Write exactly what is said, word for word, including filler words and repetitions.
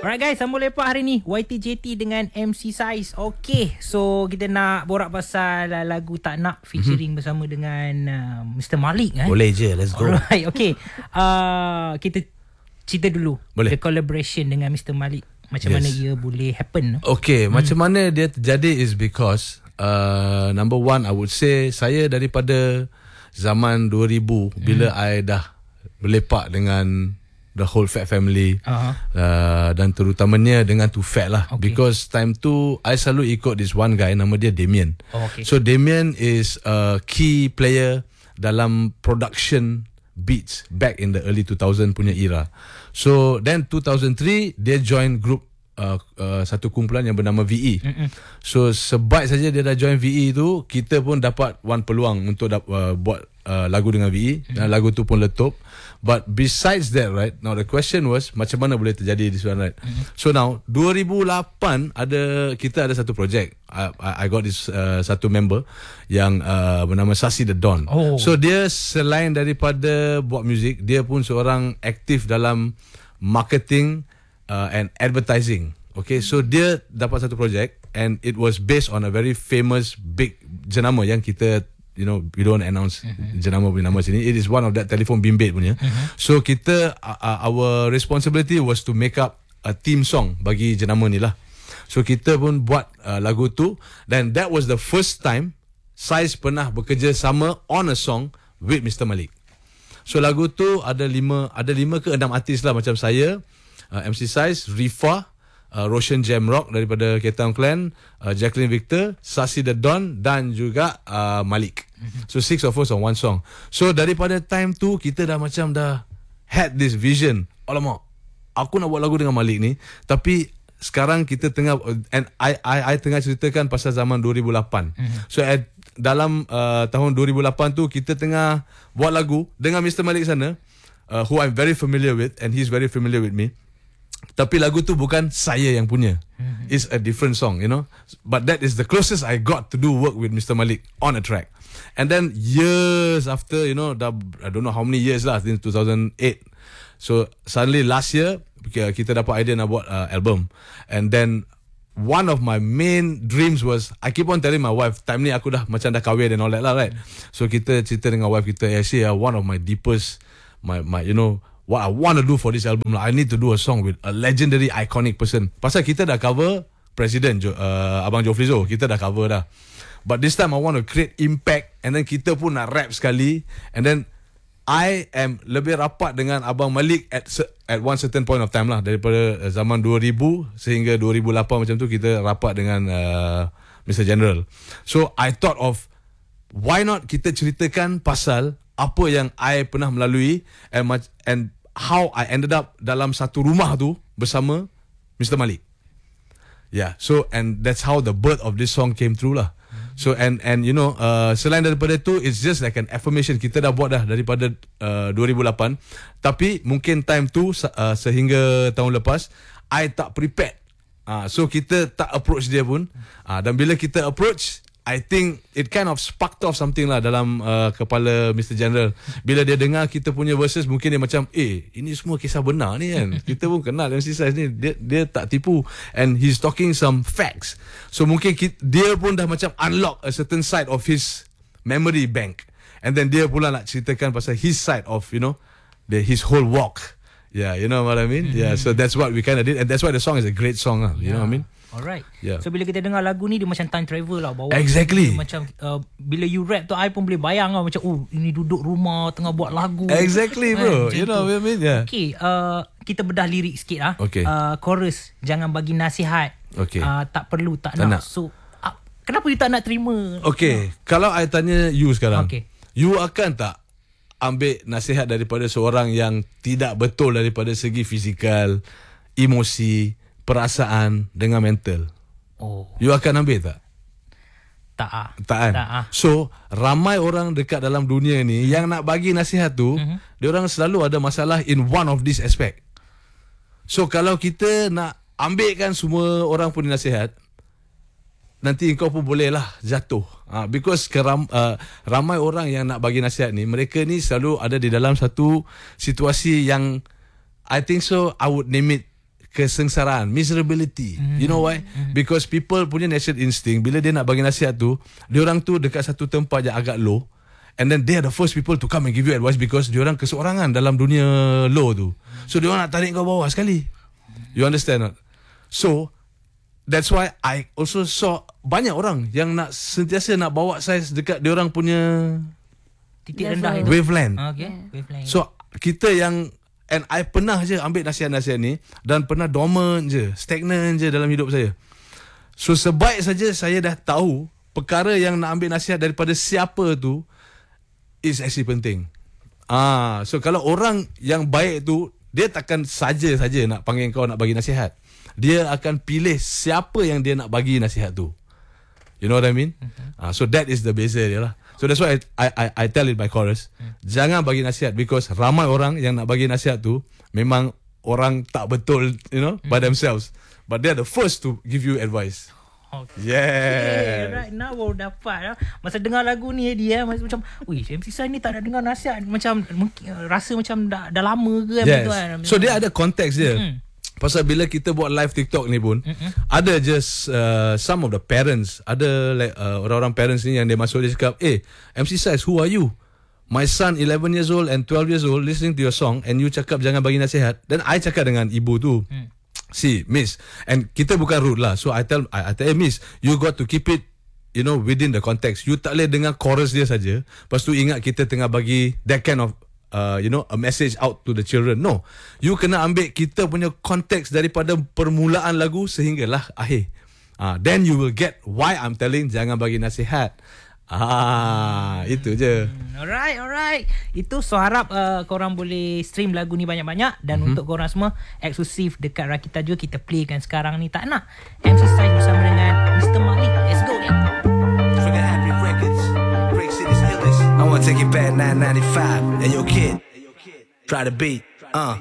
Alright guys, sambung lepak hari ni Y T J T dengan M C Saiz. Okay, so kita nak borak pasal uh, lagu Tak Nak featuring mm-hmm. bersama dengan uh, Mister Malik eh? Boleh je, let's go. Alright, okay. uh, Kita cerita dulu boleh. The collaboration dengan Mister Malik. Macam yes. mana dia boleh happen? Okay, hmm. macam mana dia terjadi is because uh, number one, I would say saya daripada zaman dua ribu hmm. bila I dah berlepak dengan the whole Fat Family uh-huh. uh, dan terutamanya dengan Too Fat lah, okay. because time tu I selalu ikut this one guy, nama dia Damien. Oh, okay. So Damien is a key player dalam production beats back in the early two thousand punya era. So then two thousand three dia join group uh, uh, satu kumpulan yang bernama V E. Mm-mm. So sebaik saja dia dah join V E tu, kita pun dapat one peluang untuk uh, buat uh, lagu dengan V E. Mm-hmm. Dan lagu tu pun letup. But besides that, right, now the question was macam mana boleh terjadi this one, right? Mm-hmm. So now dua ribu lapan ada kita ada satu projek. I, I got this uh, satu member yang uh, bernama Sasi The Don. Oh. So dia selain daripada buat muzik, dia pun seorang aktif dalam marketing uh, and advertising. Okay, so dia dapat satu projek and it was based on a very famous big jenama yang kita, you know, we don't announce mm-hmm. jenama punya nama sini. It is one of that telephone bimbit punya. Mm-hmm. So kita uh, our responsibility was to make up a theme song bagi jenama ni lah. So kita pun buat uh, lagu tu, dan that was the first time Saiz pernah bekerja sama on a song with Mister Malik. So lagu tu ada lima ada lima ke enam artis lah, macam saya, uh, M C Saiz, Rifa, Uh, Roshan Jamrock daripada K-Town Clan, uh, Jacqueline Victor, Sasi The Don dan juga uh, Malik. So six of us on one song. So daripada time tu kita dah macam dah had this vision. Alamak, aku nak buat lagu dengan Malik ni. Tapi sekarang kita tengah, and I I, I tengah ceritakan pasal zaman dua ribu lapan. So at, dalam uh, tahun dua ribu lapan tu kita tengah buat lagu dengan Mister Malik sana, uh, who I'm very familiar with and he's very familiar with me. Tapi lagu tu bukan saya yang punya. Mm-hmm. It's a different song, you know. But that is the closest I got to do work with Mister Malik on a track. And then years after, you know, dah, I don't know how many years lah, since two thousand eight. So suddenly last year kita dapat idea nak buat uh, album. And then one of my main dreams was, I keep on telling my wife, time ni aku dah macam dah kahwin and all that lah, right? So kita cerita dengan wife kita, actually uh, one of my deepest, my my you know, what I want to do for this album, like, I need to do a song with a legendary, iconic person. Pasal kita dah cover President uh, Abang Joe Flizzo, kita dah cover dah. But this time I want to create impact, and then kita pun nak rap sekali. And then I am lebih rapat dengan Abang Malik at at one certain point of time lah, daripada zaman dua ribu sehingga dua ribu lapan macam tu kita rapat dengan uh, Mister General. So I thought of, why not kita ceritakan pasal apa yang I pernah melalui, and and how I ended up dalam satu rumah tu bersama Mister Malik. Yeah, so and that's how the birth of this song came through lah. Mm-hmm. So and and you know, uh, selain daripada tu, it's just like an affirmation. Kita dah buat dah daripada uh, dua ribu lapan. Tapi mungkin time tu uh, sehingga tahun lepas I tak prepared. Uh, so kita tak approach dia pun. Uh, dan bila kita approach, I think it kind of sparked off something lah dalam uh, kepala Mister General. Bila dia dengar kita punya verses, mungkin dia macam, eh, ini semua kisah benar ni kan. Kita pun kenal M C Saiz ni, dia, dia tak tipu. And he's talking some facts. So mungkin kita, dia pun dah macam unlock a certain side of his memory bank. And then dia pula nak ceritakan pasal his side of, you know, the, his whole walk. Yeah, you know what I mean? Mm-hmm. Yeah, so that's what we kind of did. And that's why the song is a great song lah. You yeah. know what I mean? Alright. Yeah. So bila kita dengar lagu ni, dia macam time travel lah. Bawa exactly. Macam uh, bila you rap tu, I pun boleh bayang lah, macam oh, ini duduk rumah tengah buat lagu. Exactly bro. You know what I mean? Yeah. Okay, uh, kita bedah lirik sikit lah. Okay. Uh, chorus, jangan bagi nasihat. Okay. Uh, tak perlu, tak, tak nak. nak. So uh, kenapa you tak nak terima? Okay, no. Kalau I tanya you sekarang, okay. you akan tak ambil nasihat daripada seorang yang tidak betul daripada segi fizikal, emosi, perasaan dengan mental? Oh. You akan ambil tak? Tak ah. Tak kan? Tak ah. So, ramai orang dekat dalam dunia ni hmm. yang nak bagi nasihat tu, mm-hmm. dia orang selalu ada masalah in one of this aspect. So, kalau kita nak ambilkan semua orang punya nasihat, nanti kau pun boleh lah jatuh. Uh, because keram, uh, ramai orang yang nak bagi nasihat ni, mereka ni selalu ada di dalam satu situasi yang I think so, I would name it kesengsaraan, miserability. Mm-hmm. You know why? Mm-hmm. Because people punya natural instinct, bila dia nak bagi nasihat tu, diorang tu dekat satu tempat yang agak low, and then they are the first people to come and give you advice because diorang keseorangan dalam dunia low tu. So diorang nak tarik kau bawah sekali. You understand not? So that's why I also saw banyak orang yang nak sentiasa nak bawa saya dekat diorang punya titik rendah itu. Wavelength. Okay. Wavelength. So kita yang, and I pernah je ambil nasihat-nasihat ni dan pernah dormant je, stagnan je dalam hidup saya. So sebaik saja saya dah tahu perkara yang nak ambil nasihat daripada siapa tu is actually penting. Ah, so kalau orang yang baik tu, dia takkan saja-saja nak panggil kau nak bagi nasihat. Dia akan pilih siapa yang dia nak bagi nasihat tu. You know what I mean? Mm-hmm. Ah, so that is the beza dia lah. So that's why I I I tell it by chorus. Hmm. Jangan bagi nasihat because ramai orang yang nak bagi nasihat tu memang orang tak betul, you know, hmm. by themselves. But they are the first to give you advice. Okay. Yeah. Okay, right now baru dapat lah. Masa dengar lagu ni dia macam, wih, M C Sai ni tak nak dengar nasihat. Macam mungkin rasa macam dah, dah lama ke yes. tu kan. So dia ada konteks dia. Hmm. Pasal bila kita buat live TikTok ni pun, mm-hmm. ada just uh, some of the parents, ada like uh, orang-orang parents ni yang dia masuk, dia cakap, eh, M C Sai, who are you? My son eleven years old and twelve years old listening to your song and you cakap jangan bagi nasihat. Dan I cakap dengan ibu tu, mm. see, miss, and kita bukan rude lah. So I tell, I, I tell, hey, miss, you got to keep it, you know, within the context. You tak boleh dengar chorus dia saja. Lepas tu ingat kita tengah bagi that kind of Uh, you know, a message out to the children. No, you kena ambil kita punya konteks daripada permulaan lagu sehinggalah akhir. uh, Then you will get why I'm telling jangan bagi nasihat. Ah, hmm. Itu je. Alright, alright. Itu so harap uh, korang boleh stream lagu ni banyak-banyak. Dan mm-hmm. untuk korang semua eksklusif dekat Rakita juga kita playkan sekarang ni. Tak nak M C Sai bersama dengan Mister Malik. Let's go ya. I wanna take it back nine ninety-five. And yo kid, try the beat. Uh